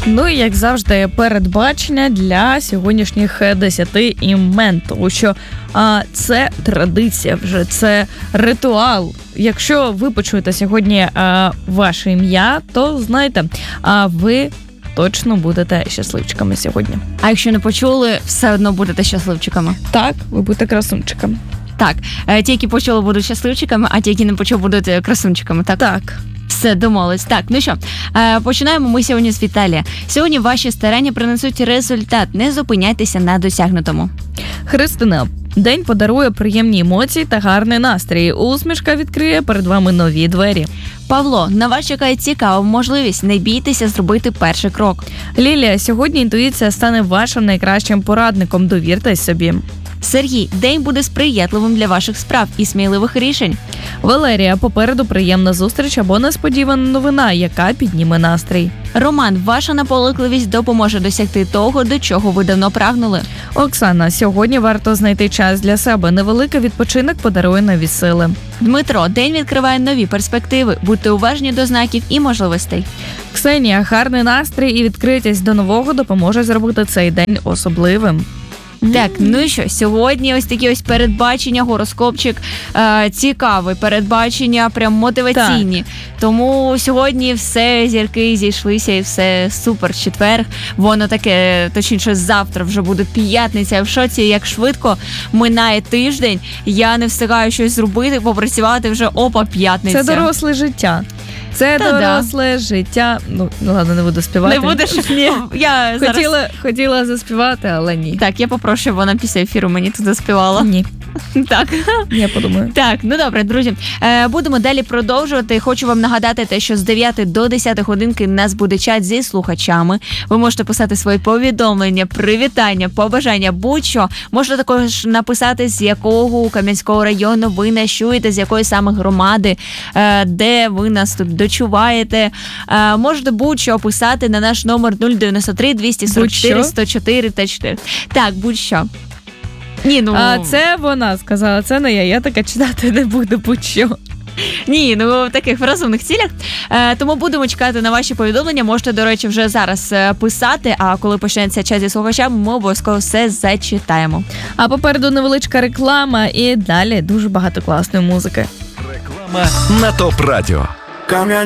Ну і, як завжди, передбачення для сьогоднішніх 10 імен, тому що це традиція вже, це ритуал. Якщо ви почуєте сьогодні ваше ім'я, то знайте, ви точно будете щасливчиками сьогодні. А якщо не почули, все одно будете щасливчиками. Так, ви будете красунчиками. Так, ті, які почули, будуть щасливчиками, а ті, які не почули, будуть красунчиками, так? Так. Все, домовились. Так, ну що, починаємо ми сьогодні з Віталія. Сьогодні ваші старання принесуть результат. Не зупиняйтеся на досягнутому. Христина. День подарує приємні емоції та гарний настрій. Усмішка відкриє перед вами нові двері. Павло, на вас чекає цікава можливість. Не бійтеся зробити перший крок. Лілія, сьогодні інтуїція стане вашим найкращим порадником. Довіртесь собі. Сергій, день буде сприятливим для ваших справ і сміливих рішень. Валерія, попереду приємна зустріч або несподівана новина, яка підніме настрій. Роман, ваша наполегливість допоможе досягти того, до чого ви давно прагнули. Оксана, сьогодні варто знайти час для себе. Невеликий відпочинок подарує нові сили. Дмитро, день відкриває нові перспективи. Будьте уважні до знаків і можливостей. Ксенія, гарний настрій і відкритість до нового допоможе зробити цей день особливим. Так, ну і що, сьогодні ось такі ось передбачення, гороскопчик цікавий, передбачення прям мотиваційні. Так. Тому сьогодні все, зірки зійшлися і все супер, четверг. Воно таке, точніше, завтра вже буде п'ятниця. В шоці, як швидко минає тиждень, я не встигаю щось зробити, попрацювати, вже опа, п'ятниця. Це доросле життя. Це доросле життя. Ну, ладно, не буду співати. Не будеш? Ні. Я хотіла заспівати, але ні. Так, я попрошу, вона після ефіру мені тут заспівала. Ні. Так. Я подумаю. Так, ну добре, друзі. Будемо далі продовжувати. Хочу вам нагадати те, що з 9 до 10 годинки в нас буде чат зі слухачами. Ви можете писати свої повідомлення, привітання, побажання, будь-що. Можете також написати, з якого Кам'янського району ви нас чуєте, з якої саме громади, де ви нас тут дочуваєте. Можете будь-що писати на наш номер 093 244 104 та 4. Так, будь-що. Ні, ну... це вона сказала, це не я. Я таке читати не буду, будь-що. Ні, ну в таких розумних цілях. Тому будемо чекати на ваші повідомлення. Можете, до речі, вже зараз писати, а коли почнеться час зі слухачами, ми обов'язково все зачитаємо. А попереду невеличка реклама і далі дуже багато класної музики. Реклама на ТОП Радіо.